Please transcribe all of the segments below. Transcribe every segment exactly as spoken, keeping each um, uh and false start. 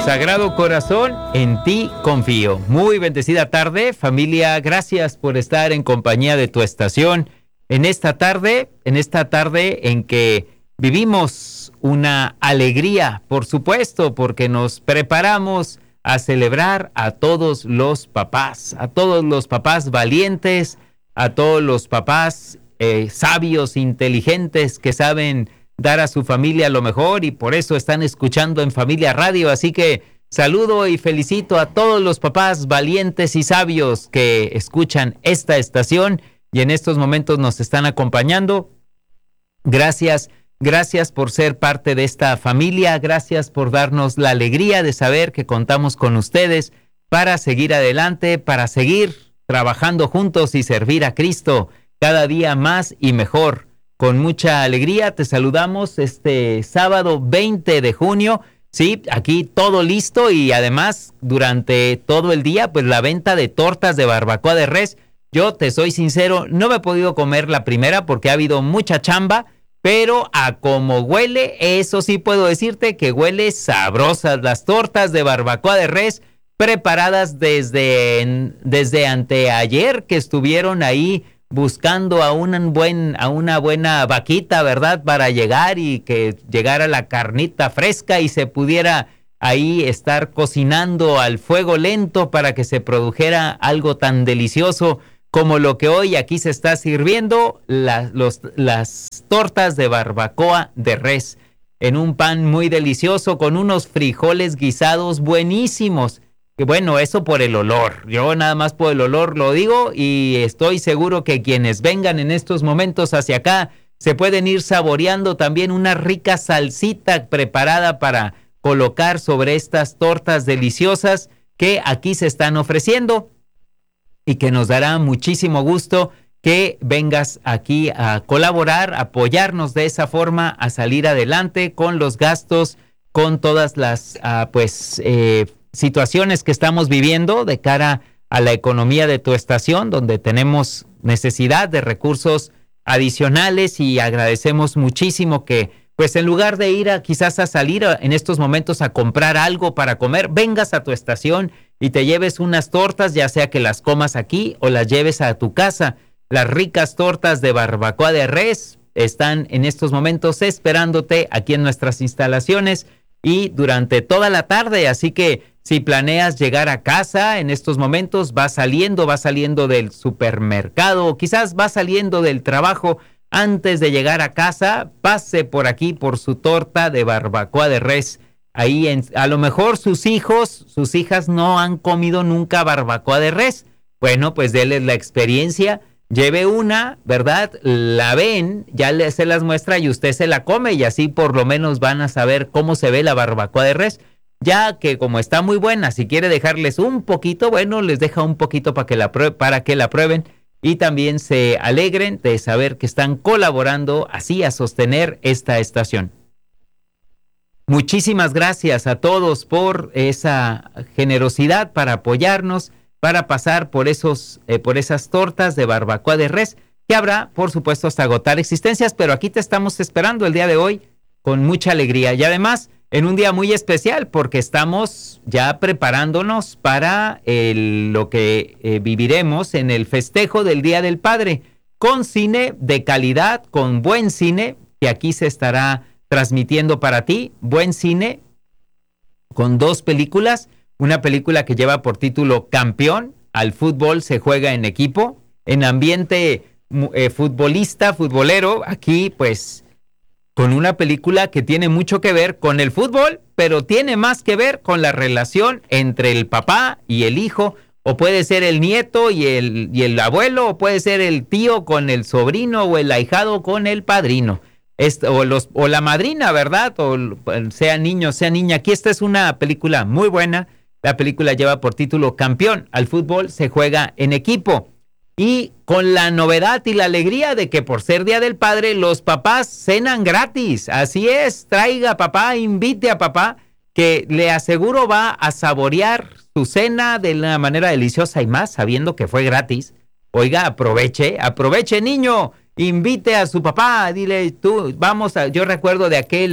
Sagrado Corazón, en ti confío. Muy bendecida tarde, familia. Gracias por estar en compañía de tu estación en esta tarde, en esta tarde en que vivimos una alegría, por supuesto, porque nos preparamos a celebrar a todos los papás, a todos los papás valientes, a todos los papás eh, sabios, inteligentes, que saben dar a su familia lo mejor y por eso están escuchando en Familia Radio. Así que saludo y felicito a todos los papás valientes y sabios que escuchan esta estación y en estos momentos nos están acompañando. Gracias, gracias por ser parte de esta familia, gracias por darnos la alegría de saber que contamos con ustedes para seguir adelante, para seguir trabajando juntos y servir a Cristo cada día más y mejor. Con mucha alegría te saludamos este sábado veinte de junio. Sí, aquí todo listo y además durante todo el día, pues la venta de tortas de barbacoa de res. Yo te soy sincero, no me he podido comer la primera porque ha habido mucha chamba, pero a como huele, eso sí puedo decirte que huele sabrosas las tortas de barbacoa de res preparadas desde, desde anteayer que estuvieron ahí buscando a, un buen, a una buena vaquita, ¿verdad? Para llegar y que llegara la carnita fresca y se pudiera ahí estar cocinando al fuego lento para que se produjera algo tan delicioso como lo que hoy aquí se está sirviendo, la, los, las tortas de barbacoa de res, en un pan muy delicioso con unos frijoles guisados buenísimos. Que bueno, eso por el olor, yo nada más por el olor lo digo y estoy seguro que quienes vengan en estos momentos hacia acá se pueden ir saboreando también una rica salsita preparada para colocar sobre estas tortas deliciosas que aquí se están ofreciendo y que nos dará muchísimo gusto que vengas aquí a colaborar, a apoyarnos de esa forma, a salir adelante con los gastos, con todas las uh, pues eh, situaciones que estamos viviendo de cara a la economía de tu estación, donde tenemos necesidad de recursos adicionales y agradecemos muchísimo que, pues en lugar de ir a quizás a salir a, en estos momentos a comprar algo para comer, vengas a tu estación y te lleves unas tortas, ya sea que las comas aquí o las lleves a tu casa. Las ricas tortas de barbacoa de res están en estos momentos esperándote aquí en nuestras instalaciones y durante toda la tarde, así que si planeas llegar a casa en estos momentos, va saliendo, va saliendo del supermercado o quizás va saliendo del trabajo, antes de llegar a casa, pase por aquí por su torta de barbacoa de res. Ahí en, a lo mejor sus hijos, sus hijas no han comido nunca barbacoa de res. Bueno, pues déles la experiencia, lleve una, ¿verdad? La ven, ya le, se las muestra y usted se la come y así por lo menos van a saber cómo se ve la barbacoa de res. Ya que como está muy buena, si quiere dejarles un poquito, bueno, les deja un poquito para que la prue- para que la prueben y también se alegren de saber que están colaborando así a sostener esta estación. Muchísimas gracias a todos por esa generosidad para apoyarnos, para pasar por esos, eh, por esas tortas de barbacoa de res, que habrá, por supuesto, hasta agotar existencias, pero aquí te estamos esperando el día de hoy con mucha alegría y además en un día muy especial porque estamos ya preparándonos para el, lo que eh, viviremos en el festejo del Día del Padre, con cine de calidad, con buen cine, que aquí se estará transmitiendo para ti, buen cine, con dos películas, una película que lleva por título Campeón, al fútbol se juega en equipo, en ambiente eh, futbolista, futbolero, aquí pues con una película que tiene mucho que ver con el fútbol, pero tiene más que ver con la relación entre el papá y el hijo, o puede ser el nieto y el, y el abuelo, o puede ser el tío con el sobrino, o el ahijado con el padrino, este, o, los, o la madrina, ¿verdad? O sea niño, sea niña. Aquí esta es una película muy buena. La película lleva por título Campeón, al fútbol se juega en equipo. Y con la novedad y la alegría de que por ser Día del Padre, los papás cenan gratis. Así es, traiga a papá, invite a papá, que le aseguro va a saborear su cena de una manera deliciosa y más, sabiendo que fue gratis. Oiga, aproveche, aproveche niño, invite a su papá, dile tú, vamos a, yo recuerdo de aquel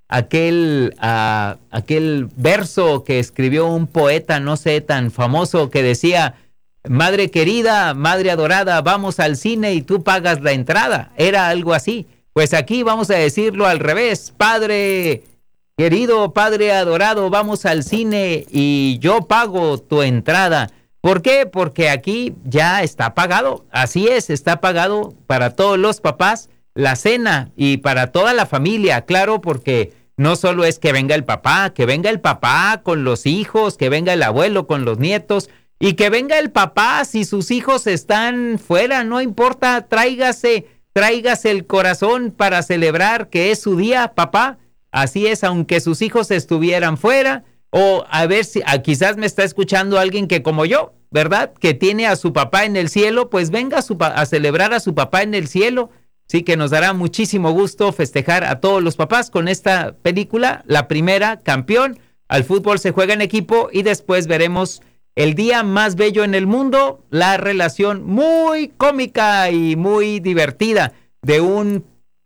aquel, uh, aquel verso que escribió un poeta, no sé, tan famoso, que decía: madre querida, madre adorada, vamos al cine y tú pagas la entrada. Era algo así. Pues aquí vamos a decirlo al revés: padre querido, padre adorado, vamos al cine y yo pago tu entrada. ¿Por qué? Porque aquí ya está pagado. Así es, está pagado para todos los papás la cena y para toda la familia, claro, porque no solo es que venga el papá, que venga el papá con los hijos, que venga el abuelo con los nietos y que venga el papá si sus hijos están fuera, no importa, tráigase, tráigase el corazón para celebrar que es su día, papá. Así es, aunque sus hijos estuvieran fuera, o a ver si a, quizás me está escuchando alguien que como yo, ¿verdad? Que tiene a su papá en el cielo, pues venga a, su, a celebrar a su papá en el cielo. Sí, que nos dará muchísimo gusto festejar a todos los papás con esta película, la primera, Campeón. Al fútbol se juega en equipo y después veremos El día más bello en el mundo, la relación muy cómica y muy divertida de un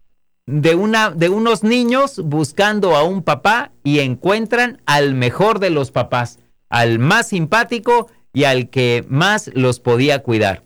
de una de unos niños buscando a un papá y encuentran al mejor de los papás, al más simpático y al que más los podía cuidar.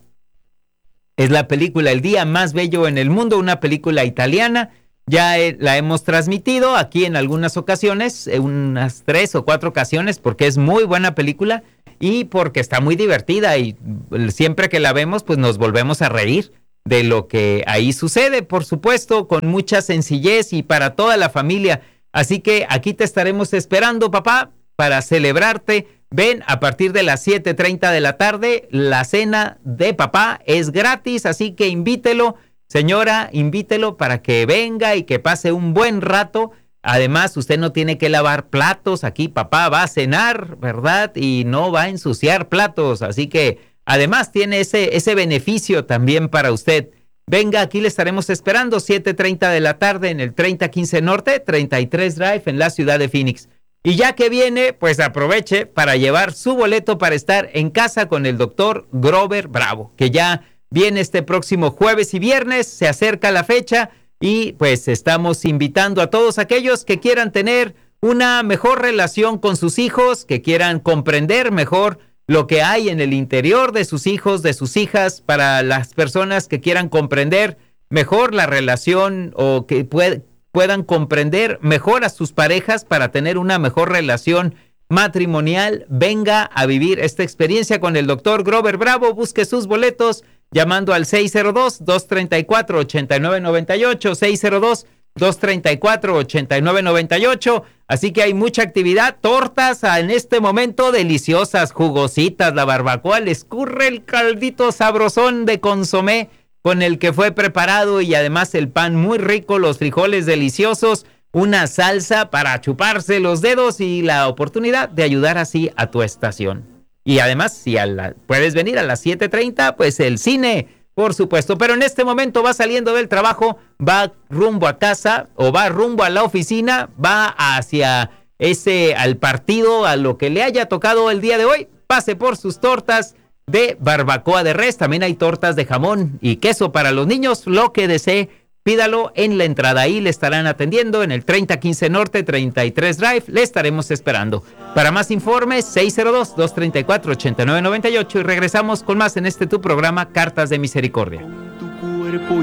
Es la película El día más bello en el mundo, una película italiana. Ya eh, la hemos transmitido aquí en algunas ocasiones, en unas tres o cuatro ocasiones, porque es muy buena película y porque está muy divertida y siempre que la vemos pues nos volvemos a reír de lo que ahí sucede, por supuesto, con mucha sencillez y para toda la familia. Así que aquí te estaremos esperando, papá, para celebrarte. Ven a partir de las siete treinta de la tarde, la cena de papá es gratis, así que invítelo, señora, invítelo para que venga y que pase un buen rato. Además, usted no tiene que lavar platos, aquí papá va a cenar, ¿verdad? Y no va a ensuciar platos, así que además tiene ese, ese beneficio también para usted. Venga, aquí le estaremos esperando, siete treinta de la tarde en el treinta quince Norte, treinta y tres Drive en la ciudad de Phoenix. Y ya que viene, pues aproveche para llevar su boleto para estar en casa con el doctor Grover Bravo, que ya viene este próximo jueves y viernes, se acerca la fecha y pues estamos invitando a todos aquellos que quieran tener una mejor relación con sus hijos, que quieran comprender mejor lo que hay en el interior de sus hijos, de sus hijas, para las personas que quieran comprender mejor la relación o que puedan puedan comprender mejor a sus parejas para tener una mejor relación matrimonial. Venga a vivir esta experiencia con el doctor Grover Bravo. Busque sus boletos llamando al seis cero dos, dos tres cuatro, ocho nueve nueve ocho, seis cero dos, dos tres cuatro, ocho nueve nueve ocho. Así que hay mucha actividad, tortas en este momento deliciosas, jugositas, la barbacoa, le escurre el caldito sabrosón de consomé con el que fue preparado y además el pan muy rico, los frijoles deliciosos, una salsa para chuparse los dedos y la oportunidad de ayudar así a tu estación. Y además, si a la, puedes venir a las siete treinta, pues el cine, por supuesto. Pero en este momento va saliendo del trabajo, va rumbo a casa o va rumbo a la oficina, va hacia ese, al partido, a lo que le haya tocado el día de hoy. Pase por sus tortas de barbacoa de res, también hay tortas de jamón y queso para los niños, lo que desee, pídalo en la entrada, ahí le estarán atendiendo en el treinta quince Norte, treinta y tres Drive, le estaremos esperando. Para más informes, seis cero dos, dos tres cuatro, ocho nueve nueve ocho y regresamos con más en este tu programa Cartas de Misericordia. Tu cuerpo